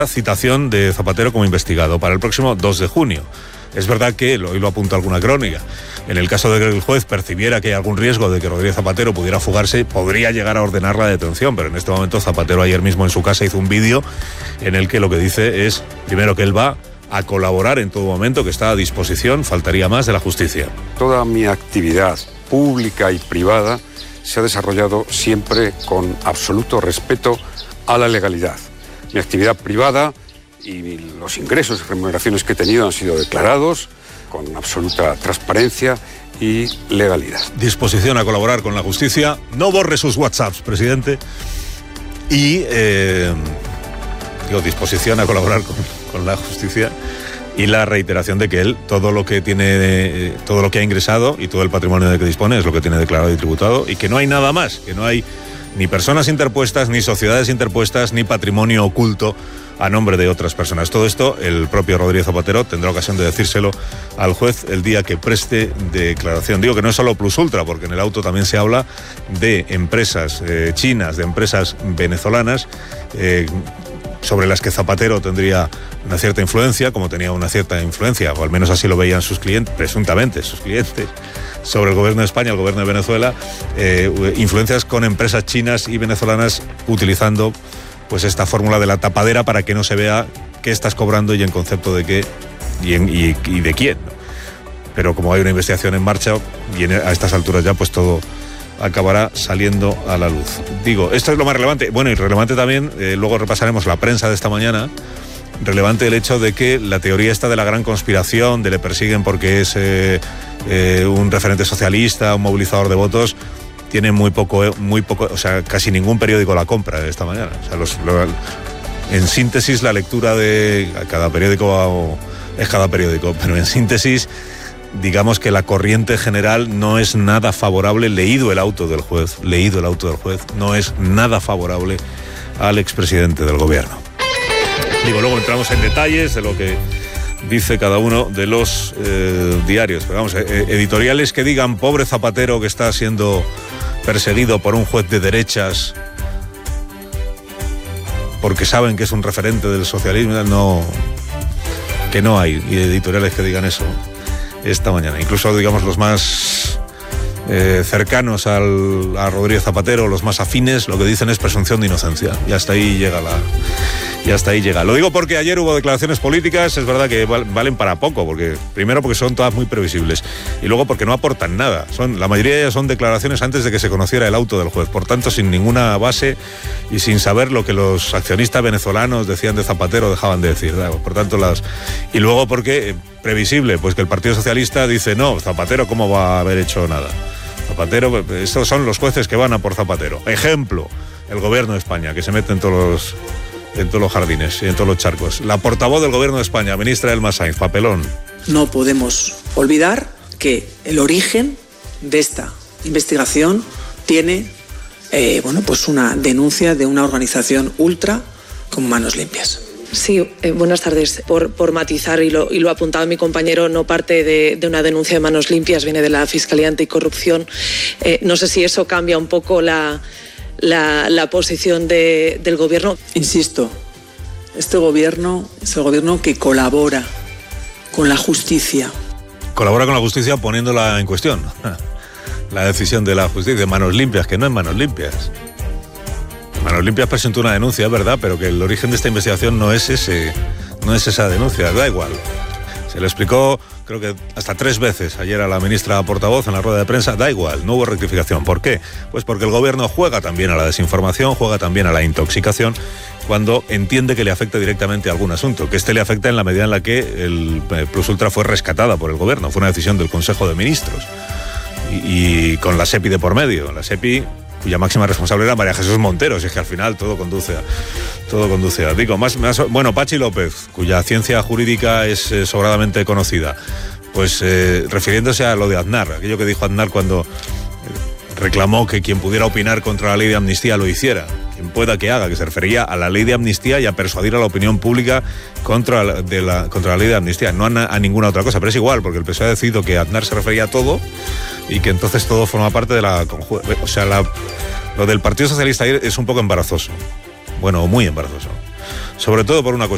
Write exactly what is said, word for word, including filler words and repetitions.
citación de Zapatero como investigado para el próximo dos de junio. Es verdad que, hoy lo apunta alguna crónica, en el caso de que el juez percibiera que hay algún riesgo de que Rodríguez Zapatero pudiera fugarse, podría llegar a ordenar la detención, pero en este momento Zapatero ayer mismo en su casa hizo un vídeo en el que lo que dice es, primero, que él va a colaborar en todo momento, que está a disposición, faltaría más, de la justicia. Toda mi actividad pública y privada se ha desarrollado siempre con absoluto respeto a la legalidad. Mi actividad privada y los ingresos y remuneraciones que he tenido han sido declarados con absoluta transparencia y legalidad. Disposición a colaborar con la justicia. No borre sus WhatsApps, presidente. Y, eh, digo, disposición a colaborar con, con la justicia y la reiteración de que él, todo lo que tiene, eh, todo lo que ha ingresado y todo el patrimonio de que dispone es lo que tiene declarado y tributado, y que no hay nada más, que no hay ni personas interpuestas, ni sociedades interpuestas, ni patrimonio oculto a nombre de otras personas. Todo esto el propio Rodríguez Zapatero tendrá ocasión de decírselo al juez el día que preste declaración. Digo que no es solo Plus Ultra, porque en el auto también se habla de empresas eh, chinas, de empresas venezolanas, eh, sobre las que Zapatero tendría una cierta influencia, como tenía una cierta influencia, o al menos así lo veían sus clientes, presuntamente sus clientes, sobre el gobierno de España, el gobierno de Venezuela, eh, influencias con empresas chinas y venezolanas utilizando pues esta fórmula de la tapadera para que no se vea qué estás cobrando y en concepto de qué y, en, y, y de quién. Pero como hay una investigación en marcha, y en, a estas alturas ya pues todo acabará saliendo a la luz. Digo, esto es lo más relevante. Bueno, y relevante también, eh, luego repasaremos la prensa de esta mañana, relevante el hecho de que la teoría esta de la gran conspiración, de le persiguen porque es eh, eh, un referente socialista, un movilizador de votos, tiene muy poco, muy poco, o sea, casi ningún periódico la compra esta mañana. O sea, los, los, en síntesis, la lectura de cada periódico es cada periódico, pero en síntesis, digamos que la corriente general no es nada favorable, leído el auto del juez, leído el auto del juez, no es nada favorable al expresidente del gobierno. Digo, luego entramos en detalles de lo que dice cada uno de los eh, diarios. Pero vamos, eh, editoriales que digan pobre Zapatero que está siendo perseguido por un juez de derechas porque saben que es un referente del socialismo, no, que no hay editoriales que digan eso esta mañana. Incluso, digamos, los más eh, cercanos al, a Rodríguez Zapatero, los más afines, lo que dicen es presunción de inocencia. Y hasta ahí llega la... Y hasta ahí llega. Lo digo porque ayer hubo declaraciones políticas, es verdad que valen para poco, porque primero porque son todas muy previsibles, y luego porque no aportan nada. Son, la mayoría de ellas son declaraciones antes de que se conociera el auto del juez, por tanto sin ninguna base y sin saber lo que los accionistas venezolanos decían de Zapatero, dejaban de decir. Por tanto, las... Y luego porque, previsible, pues que el Partido Socialista dice, no, Zapatero, ¿cómo va a haber hecho nada? Zapatero, estos son los jueces que van a por Zapatero. Ejemplo, el gobierno de España, que se mete en todos los... en todos los jardines y en todos los charcos. La portavoz del gobierno de España, ministra Elma Sainz, papelón. No podemos olvidar que el origen de esta investigación tiene eh, bueno, pues una denuncia de una organización ultra como Manos Limpias. Sí, eh, buenas tardes. Por, por matizar, y lo, y lo ha apuntado mi compañero, no parte de, de una denuncia de Manos Limpias, viene de la Fiscalía Anticorrupción. Eh, no sé si eso cambia un poco la... La, la posición de, del gobierno. Insisto, este gobierno es el gobierno que colabora con la justicia. Colabora con la justicia poniéndola en cuestión. La decisión de la justicia, Manos Limpias, que no es Manos Limpias. Manos Limpias presentó una denuncia, es verdad, pero que el origen de esta investigación no es ese, no es esa denuncia, da igual. Se le explicó, creo que hasta tres veces ayer a la ministra portavoz en la rueda de prensa, da igual, no hubo rectificación. ¿Por qué? Pues porque el gobierno juega también a la desinformación, juega también a la intoxicación, cuando entiende que le afecta directamente a algún asunto, que este le afecta en la medida en la que el Plus Ultra fue rescatada por el gobierno, fue una decisión del Consejo de Ministros, y, y con la SEPI de por medio, la SEPI cuya máxima responsable era María Jesús Montero, si es que al final todo conduce a... Todo conduce a... Digo, más, más, bueno, Pachi López, cuya ciencia jurídica es eh, sobradamente conocida, pues eh, refiriéndose a lo de Aznar, aquello que dijo Aznar cuando eh, reclamó que quien pudiera opinar contra la ley de amnistía lo hiciera, quien pueda que haga, que se refería a la ley de amnistía y a persuadir a la opinión pública contra la, de la, contra la ley de amnistía, no a, a ninguna otra cosa, pero es igual, porque el P S O E ha decidido que Aznar se refería a todo y que entonces todo forma parte de la... O sea, la, lo del Partido Socialista es un poco embarazoso, bueno, muy embarazoso, sobre todo por una cuestión.